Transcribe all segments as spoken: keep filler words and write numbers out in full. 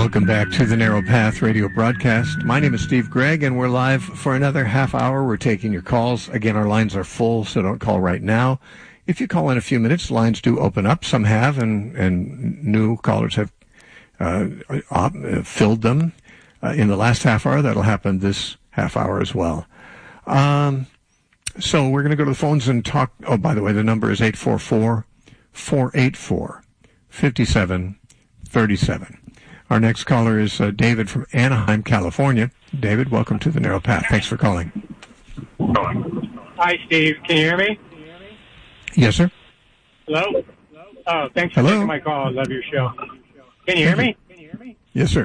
Welcome back to the Narrow Path radio broadcast. My name is Steve Gregg, and we're live for another half hour. We're taking your calls. Again, our lines are full, so don't call right now. If you call in a few minutes, lines do open up. Some have, and, and new callers have uh, op- filled them uh, in the last half hour. That'll happen this half hour as well. Um, so we're going to go to the phones and talk. Oh, by the way, the number is eight four four, four eight four, five seven three seven. Our next caller is uh, David from Anaheim, California. David, welcome to the Narrow Path. Thanks for calling. Hi, Steve. Can you hear me? Yes, sir. Hello? Oh, thanks for Hello? taking my call. I love your show. Can you hear me? Can you hear me? Yes, sir.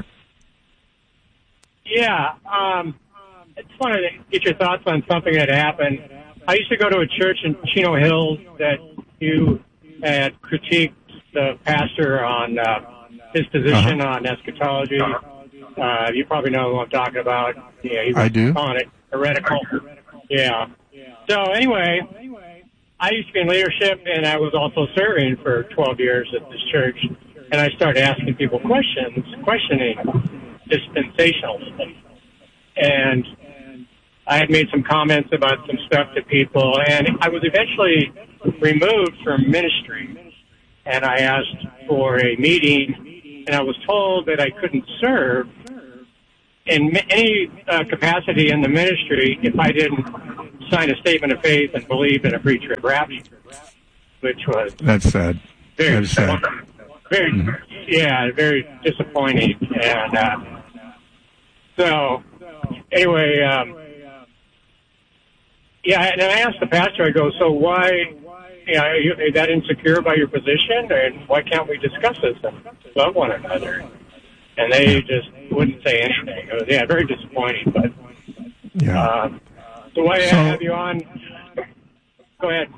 Yeah. Um, I just wanted to get your thoughts on something that happened. I used to go to a church in Chino Hills that you had critiqued the pastor on uh, his position uh-huh. on eschatology. Uh, you probably know who I'm talking about. Yeah, he was I do. calling it heretical. Yeah. So anyway, I used to be in leadership, and I was also serving for twelve years at this church. And I started asking people questions, questioning dispensationalism. And I had made some comments about some stuff to people, and I was eventually removed from ministry. And I asked for a meeting, and I was told that I couldn't serve in any uh, capacity in the ministry if I didn't sign a statement of faith and believe in a pre-trib rapture, which was that's sad. Very That's sad. Very, mm-hmm. yeah, very disappointing. And uh, so, anyway, um, yeah, and I asked the pastor, I go, so why? Yeah, are you are that insecure about your position, and why can't we discuss this and love one another? And they just wouldn't say anything. It was, yeah, very disappointing. But yeah. Uh, so why so, have you on? Go ahead.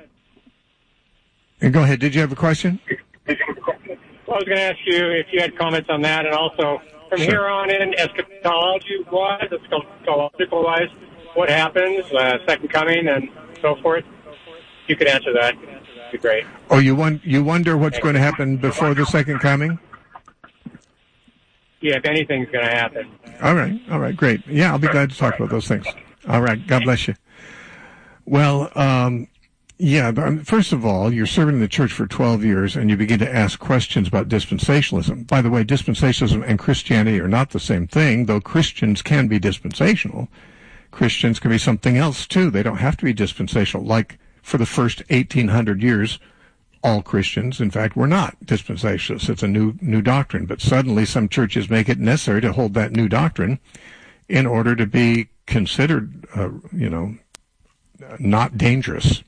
Go ahead. Did you have a question? Well, I was going to ask you if you had comments on that, and also from sure. here on in, eschatology-wise, eschatological-wise, what happens, uh, second coming, and so forth. If you could answer that, it'd be great. Oh, you won- you wonder what's going to happen before the second coming? Yeah, if anything's going to happen. All right, all right, great. Yeah, I'll be glad to talk about those things. All right, God bless you. Well, um, yeah, first of all, you're serving in the church for twelve years, and you begin to ask questions about dispensationalism. By the way, dispensationalism and Christianity are not the same thing, though Christians can be dispensational. Christians can be something else, too. They don't have to be dispensational, like for the first eighteen hundred years, all Christians, in fact, were not dispensationalists. It's a new new doctrine. But suddenly some churches make it necessary to hold that new doctrine in order to be considered, uh, you know, not dangerous.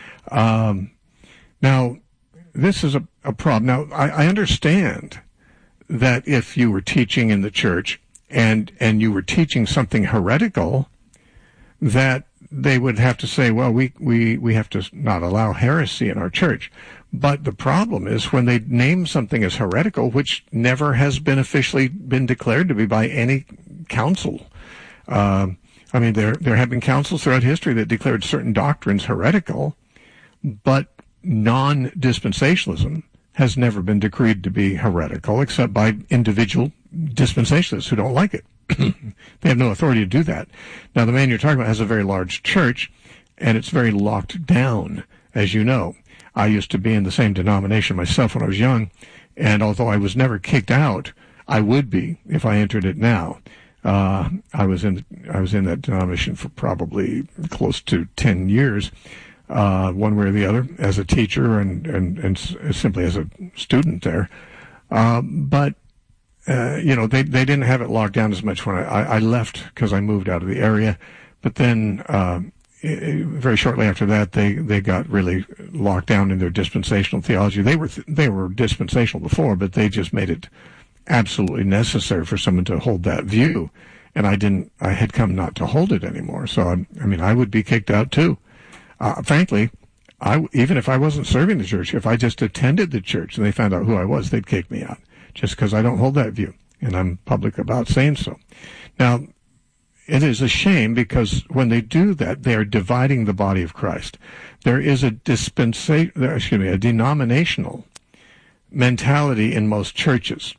Um, now, this is a, a problem. Now, I, I understand that if you were teaching in the church and and you were teaching something heretical, that they would have to say, well, we, we, we have to not allow heresy in our church. But the problem is when they name something as heretical, which never has been officially been declared to be by any council. Uh, I mean, there there have been councils throughout history that declared certain doctrines heretical, but non-dispensationalism has never been decreed to be heretical except by individual dispensationalists who don't like it. They have no authority to do that. Now, the man you're talking about has a very large church, and it's very locked down, as you know. I used to be in the same denomination myself when I was young, and although I was never kicked out, I would be if I entered it now. Uh, I was in I was in that denomination for probably close to ten years, uh, one way or the other, as a teacher and, and, and simply as a student there. Uh, but Uh, you know, they they didn't have it locked down as much when I, I, I left because I moved out of the area. But then uh, it, very shortly after that, they, they got really locked down in their dispensational theology. They were th- they were dispensational before, but they just made it absolutely necessary for someone to hold that view. And I didn't. I had come not to hold it anymore. So I, I mean, I would be kicked out too. Uh, frankly, I even if I wasn't serving the church, if I just attended the church and they found out who I was, they'd kick me out. Just because I don't hold that view, and I'm public about saying so. Now, it is a shame because when they do that, they are dividing the body of Christ. There is a dispensa- excuse me, a denominational mentality in most churches.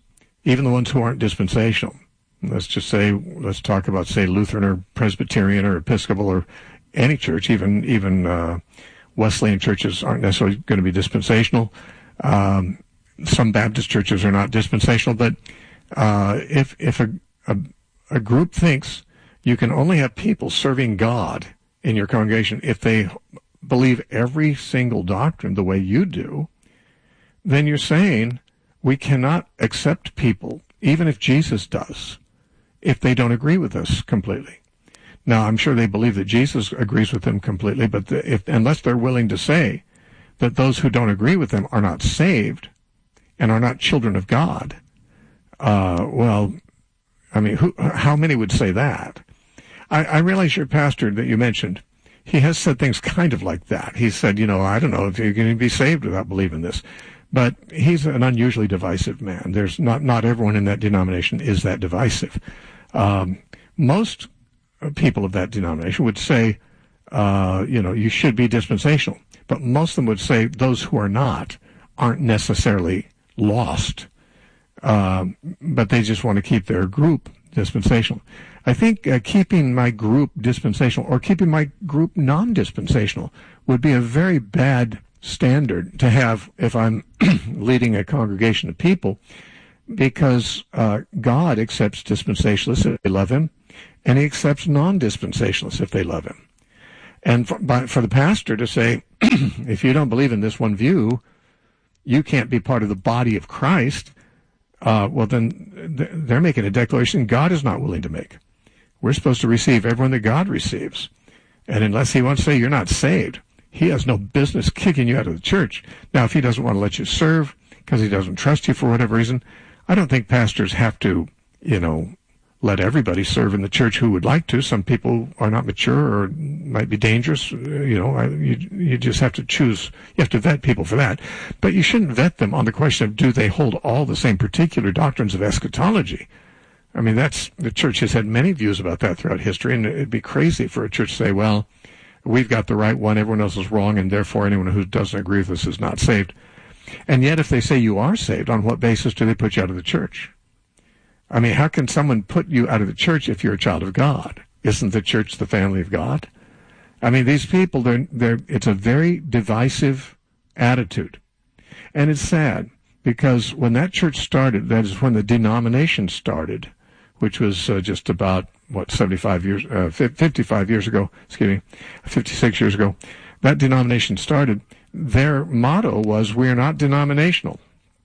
even the ones who aren't dispensational. Let's just say, let's talk about, say, Lutheran or Presbyterian or Episcopal or any church, even even uh, Wesleyan churches aren't necessarily going to be dispensational. Um, some Baptist churches are not dispensational, but uh, if if a, a a group thinks you can only have people serving God in your congregation if they believe every single doctrine the way you do, then you're saying we cannot accept people, even if Jesus does, if they don't agree with us completely. Now, I'm sure they believe that Jesus agrees with them completely, but the, if, unless they're willing to say that those who don't agree with them are not saved and are not children of God, uh, well, I mean, who, how many would say that? I, I realize your pastor that you mentioned, he has said things kind of like that. He said, you know, I don't know if you're going to be saved without believing this. But he's an unusually divisive man. There's not, not everyone in that denomination is that divisive. Um, most people of that denomination would say, uh, you know, you should be dispensational. But most of them would say those who are not aren't necessarily lost. Um, but they just want to keep their group dispensational. I think uh, keeping my group dispensational or keeping my group non-dispensational would be a very bad standard to have if I'm leading a congregation of people, because uh, God accepts dispensationalists if they love him, and he accepts non-dispensationalists if they love him. And for, by, for the pastor to say, if you don't believe in this one view, you can't be part of the body of Christ, uh, well then they're making a declaration God is not willing to make. We're supposed to receive everyone that God receives. And unless he wants to say you're not saved, he has no business kicking you out of the church. Now, if he doesn't want to let you serve because he doesn't trust you for whatever reason, I don't think pastors have to, you know, let everybody serve in the church who would like to. Some people are not mature or might be dangerous. You know, I, you, you just have to choose. You have to vet people for that. But you shouldn't vet them on the question of do they hold all the same particular doctrines of eschatology. I mean, that's the church has had many views about that throughout history, and it'd be crazy for a church to say, well, we've got the right one, everyone else is wrong, and therefore anyone who doesn't agree with us is not saved. And yet if they say you are saved, on what basis do they put you out of the church? I mean, how can someone put you out of the church if you're a child of God? Isn't the church the family of God? I mean, these people, they're, they're, it's a very divisive attitude. And it's sad, because when that church started, that is when the denomination started, which was uh, just about, what, seventy-five years, uh, fifty-five years ago, excuse me, fifty-six years ago, that denomination started, their motto was, we are not denominational.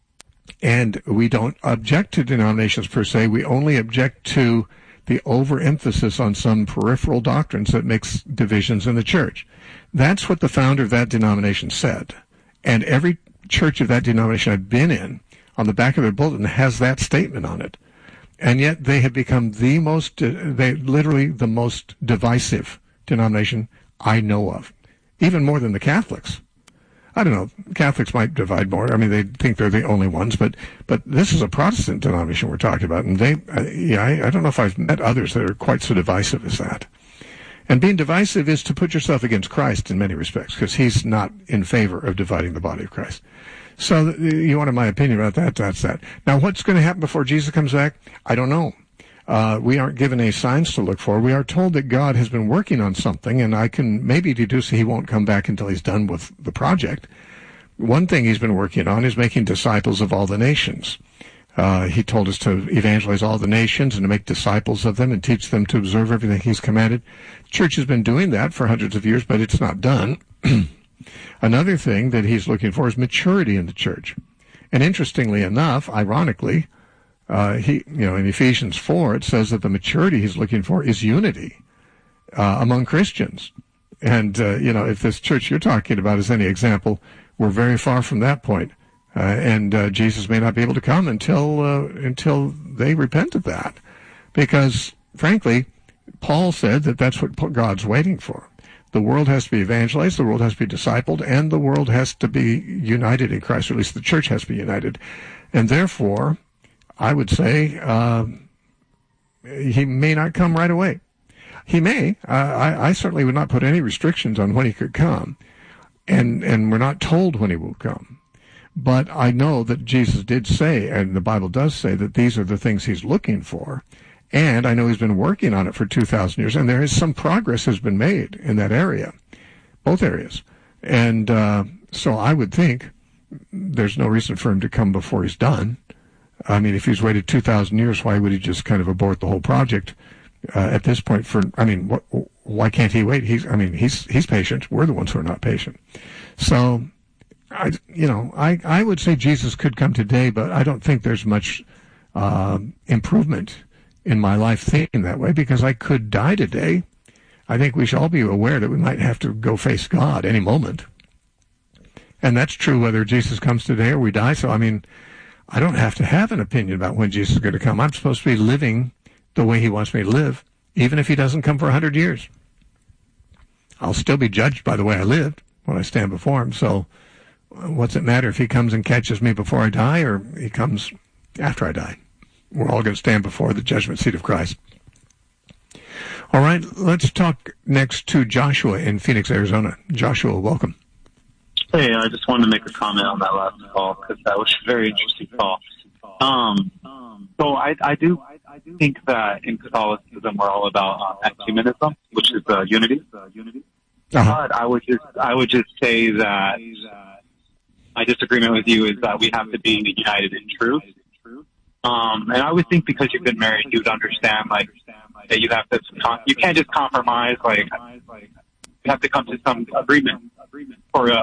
And we don't object to denominations per se, we only object to the overemphasis on some peripheral doctrines that makes divisions in the church. That's what the founder of that denomination said. And every church of that denomination I've been in, on the back of their bulletin, has that statement on it. And yet they have become the most, uh, they literally the most divisive denomination I know of, even more than the Catholics. I don't know. Catholics might divide more. I mean, they think they're the only ones, but but this is a Protestant denomination we're talking about, and they, uh, yeah, I, I don't know if I've met others that are quite so divisive as that. And being divisive is to put yourself against Christ in many respects, because he's not in favor of dividing the body of Christ. So you wanted my opinion about that, that's that. Now, what's going to happen before Jesus comes back? I don't know. Uh, we aren't given any signs to look for. We are told that God has been working on something, and I can maybe deduce he won't come back until he's done with the project. One thing he's been working on is making disciples of all the nations. Uh, he told us to evangelize all the nations and to make disciples of them and teach them to observe everything he's commanded. The church has been doing that for hundreds of years, but it's not done. Another thing that he's looking for is maturity in the church. And interestingly enough, ironically, uh, he, you know, in Ephesians four, it says that the maturity he's looking for is unity uh, among Christians. And, uh, you know, if this church you're talking about is any example, we're very far from that point. Uh, and uh, Jesus may not be able to come until uh, until they repent of that. Because, frankly, Paul said that that's what God's waiting for. The world has to be evangelized, the world has to be discipled, and the world has to be united in Christ, or at least the church has to be united. And therefore, I would say uh, he may not come right away. He may. Uh, I, I certainly would not put any restrictions on when he could come. And, and we're not told when he will come. But I know that Jesus did say, and the Bible does say, that these are the things he's looking for. And I know he's been working on it for two thousand years, and there is some progress has been made in that area, both areas. And uh, so I would think there's no reason for him to come before he's done. I mean, if he's waited two thousand years, why would he just kind of abort the whole project uh, at this point? For I mean, what, why can't he wait? He's, I mean, he's he's patient. We're the ones who are not patient. So, I, you know, I, I would say Jesus could come today, but I don't think there's much uh, improvement in my life thinking that way, because I could die today. I think we should all be aware that we might have to go face God any moment. And that's true whether Jesus comes today or we die. So, I mean, I don't have to have an opinion about when Jesus is going to come. I'm supposed to be living the way he wants me to live, even if he doesn't come for a hundred years. I'll still be judged by the way I lived when I stand before him. So what's it matter if he comes and catches me before I die or he comes after I die? We're all going to stand before the judgment seat of Christ. All right, let's talk next to Joshua in Phoenix, Arizona. Joshua, welcome. Hey, I just wanted to make a comment on that last call because that was a very interesting call. Um, so I, I do think that in Catholicism we're all about uh, ecumenism, which is uh, unity. Uh-huh. But I would just I would just say that my disagreement with you is that we have to be united in truth. Um, and I would think because you've been married, you'd understand like that you have to you can't just compromise. Like you have to come to some agreement for uh,